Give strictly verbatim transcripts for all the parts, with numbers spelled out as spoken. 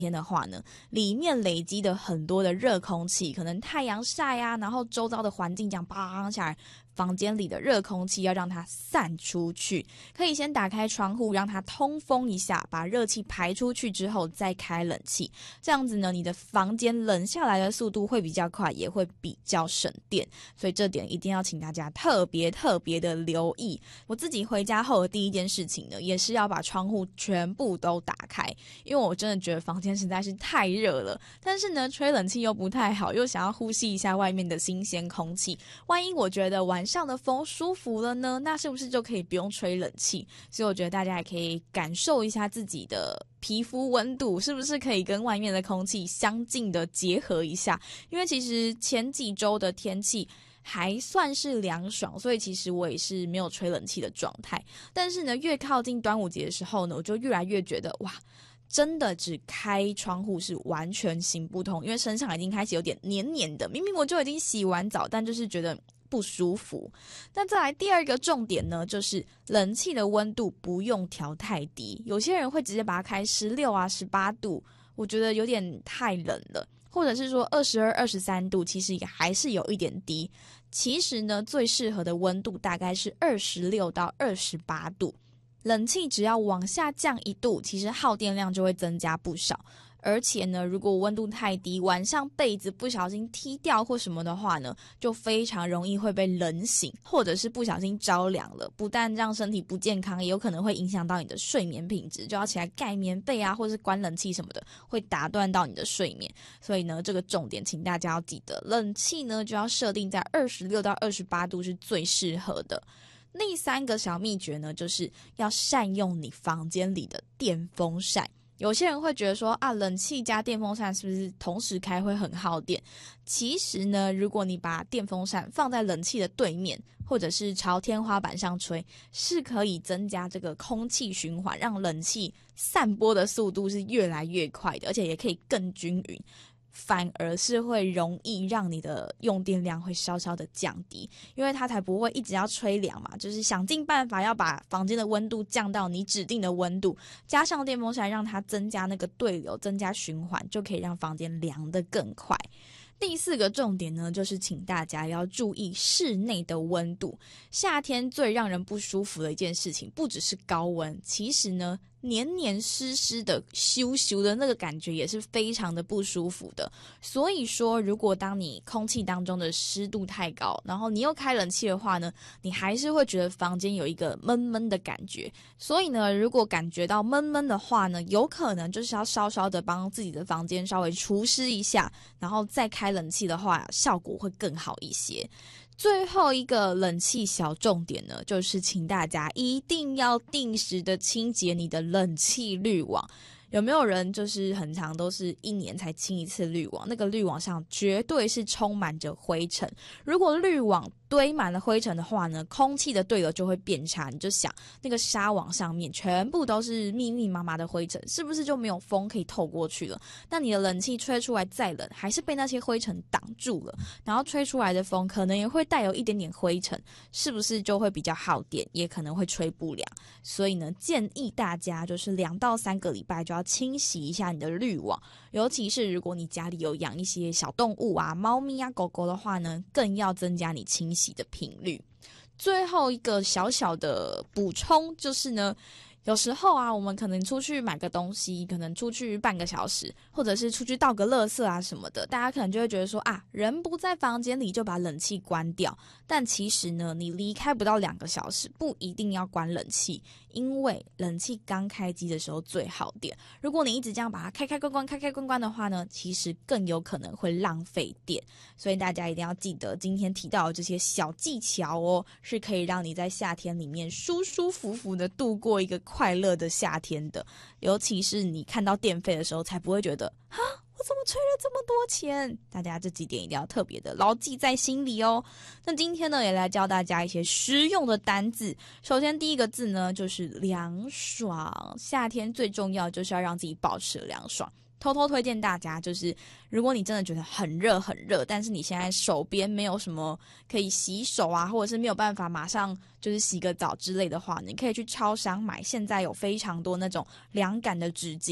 天的话呢，里面累积的很多的热空气，可能太阳晒啊，然后周遭的环境这样砰下来，房间里的热空气要让它散出去，可以先打开窗户让它通风一下，把热气排出去之后再开冷气，这样子呢你的房间冷下来的速度会比较快，也会比较省电，所以这点一定要请大家特别特别的留意。我自己回家后的第一件事情呢，也是要把窗户全部都打开，因为我真的觉得房间实在是太热了，但是呢吹冷气又不太好，又想要呼吸一下外面的新鲜空气，万一我觉得晚上的风舒服了呢，那是不是就可以不用吹冷气？所以我觉得大家也可以感受一下自己的皮肤温度是不是可以跟外面的空气相近的结合一下，因为其实前几周的天气还算是凉爽，所以其实我也是没有吹冷气的状态，但是呢越靠近端午节的时候呢，我就越来越觉得哇，真的只开窗户是完全行不通，因为身上已经开始有点黏黏的，明明我就已经洗完澡，但就是觉得不舒服。那再来第二个重点呢，就是冷气的温度不用调太低，有些人会直接把它开十六啊十八度，我觉得有点太冷了，或者是说二十二、二十三度，其实也还是有一点低。其实呢，最适合的温度大概是二十六到二十八度。冷气只要往下降一度，其实耗电量就会增加不少。而且呢，如果温度太低，晚上被子不小心踢掉或什么的话呢，就非常容易会被冷醒，或者是不小心着凉了，不但让身体不健康，也有可能会影响到你的睡眠品质，就要起来盖棉被啊，或是关冷气什么的，会打断到你的睡眠。所以呢，这个重点请大家要记得，冷气呢就要设定在二十六到二十八度是最适合的。第三个小秘诀呢，就是要善用你房间里的电风扇。有些人会觉得说啊，冷气加电风扇是不是同时开会很耗电？其实呢，如果你把电风扇放在冷气的对面，或者是朝天花板上吹，是可以增加这个空气循环，让冷气散播的速度是越来越快的，而且也可以更均匀。反而是会容易让你的用电量会稍稍的降低，因为它才不会一直要吹凉嘛，就是想尽办法要把房间的温度降到你指定的温度，加上电风扇让它增加那个对流，增加循环，就可以让房间凉得更快。第四个重点呢，就是请大家要注意室内的温度。夏天最让人不舒服的一件事情，不只是高温，其实呢黏黏湿湿的咻咻的那个感觉也是非常的不舒服的。所以说，如果当你空气当中的湿度太高，然后你又开冷气的话呢，你还是会觉得房间有一个闷闷的感觉。所以呢，如果感觉到闷闷的话呢，有可能就是要稍稍的帮自己的房间稍微除湿一下，然后再开冷气的话，效果会更好一些。最后一个冷气小重点呢，就是请大家一定要定时的清洁你的冷气滤网。有没有人就是很常都是一年才清一次滤网？那个滤网上绝对是充满着灰尘。如果滤网堆满了灰尘的话呢，空气的对流就会变差。你就想那个纱网上面全部都是密密麻麻的灰尘，是不是就没有风可以透过去了？那你的冷气吹出来再冷，还是被那些灰尘挡住了，然后吹出来的风可能也会带有一点点灰尘，是不是就会比较耗电，也可能会吹不凉？所以呢，建议大家就是两到三个礼拜就要清洗一下你的滤网，尤其是如果你家里有养一些小动物啊，猫咪啊、狗狗的话呢，更要增加你清洗的频率。最后一个小小的补充就是呢，有时候啊，我们可能出去买个东西，可能出去半个小时，或者是出去倒个垃圾啊什么的，大家可能就会觉得说啊，人不在房间里就把冷气关掉。但其实呢，你离开不到两个小时，不一定要关冷气，因为冷气刚开机的时候最耗电。如果你一直这样把它开开关关、开开关关的话呢，其实更有可能会浪费电。所以大家一定要记得今天提到的这些小技巧哦，是可以让你在夏天里面舒舒服服的度过一个快乐的夏天的。尤其是你看到电费的时候，才不会觉得啊，我怎么吹了这么多钱？大家这几点一定要特别的牢记在心里哦。那今天呢，也来教大家一些实用的单字。首先第一个字呢，就是凉爽。夏天最重要就是要让自己保持凉爽。偷偷推荐大家，就是如果你真的觉得很热很热，但是你现在手边没有什么可以洗手啊，或者是没有办法马上就是洗个澡之类的话，你可以去超商买，现在有非常多那种凉感的纸巾，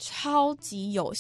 超级有